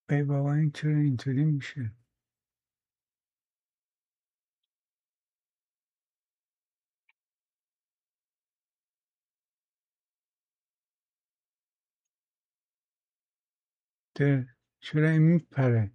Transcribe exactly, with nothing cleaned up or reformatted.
ای بابا این چرا اینطوری میشه؟ ده چرا این میپره؟